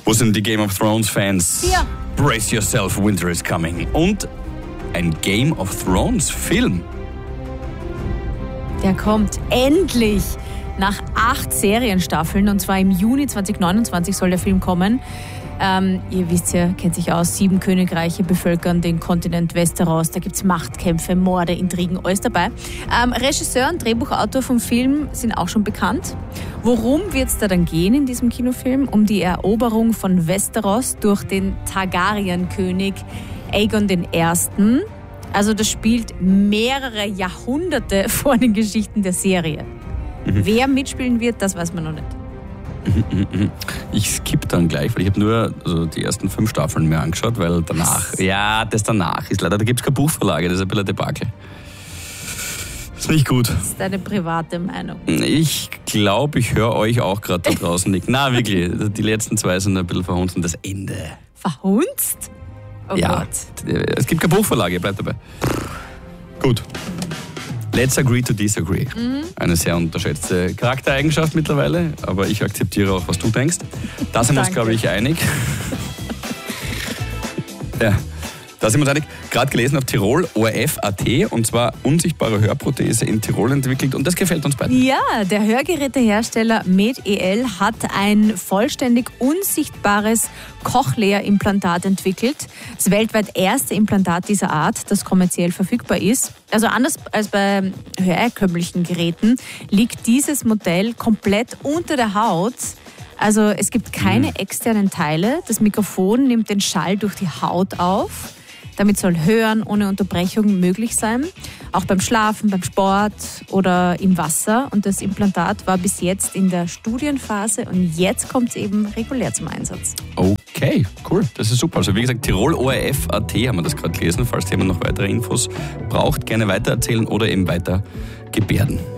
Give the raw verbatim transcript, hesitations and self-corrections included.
Wo sind die Game of Thrones Fans? Ja. Brace yourself, winter is coming. Und ein Game of Thrones Film. Der kommt endlich nach acht Serienstaffeln, und zwar im Juni zwanzig neunundzwanzig soll der Film kommen. Ähm, ihr wisst ja, kennt sich aus, sieben Königreiche bevölkern den Kontinent Westeros, da gibt es Machtkämpfe, Morde, Intrigen, alles dabei. Ähm, Regisseur und Drehbuchautor vom Film sind auch schon bekannt. Worum wird es da dann gehen in diesem Kinofilm? Um die Eroberung von Westeros durch den Targaryen-König Aegon der Erste. Also das spielt mehrere Jahrhunderte vor den Geschichten der Serie. Mhm. Wer mitspielen wird, das weiß man noch nicht. Ich skippe dann gleich, weil ich habe nur also die ersten fünf Staffeln mir angeschaut, weil danach, Was? ja, das danach ist leider, da gibt es keine Buchverlage, das ist ein bisschen ein Debakel. Das ist nicht gut. Das ist deine private Meinung. Ich glaube, ich höre euch auch gerade da draußen nicht. Na wirklich, die letzten zwei sind ein bisschen verhunzt und das Ende. Verhunzt? Oh ja, Gott. Es gibt keine Buchverlage, bleibt dabei. Gut. Let's agree to disagree. Mhm. Eine sehr unterschätzte Charaktereigenschaft mittlerweile, aber ich akzeptiere auch, was du denkst. Da sind wir uns, glaube ich, einig. Ja, da sind wir uns einig. Gerade gelesen auf Tirol, O R F Punkt A T, und zwar unsichtbare Hörprothese in Tirol entwickelt, und das gefällt uns beiden. Ja, der Hörgerätehersteller MedEL hat ein vollständig unsichtbares Cochlea-Implantat entwickelt. Das weltweit erste Implantat dieser Art, das kommerziell verfügbar ist. Also anders als bei hörerkömmlichen Geräten liegt dieses Modell komplett unter der Haut. Also es gibt keine mhm. externen Teile. Das Mikrofon nimmt den Schall durch die Haut auf. Damit soll Hören ohne Unterbrechung möglich sein. Auch beim Schlafen, beim Sport oder im Wasser. Und das Implantat war bis jetzt in der Studienphase und jetzt kommt es eben regulär zum Einsatz. Okay, cool. Das ist super. Also wie gesagt, Tirol O R F Punkt A T haben wir das gerade gelesen. Falls jemand noch weitere Infos braucht, gerne weitererzählen oder eben weiter gebärden.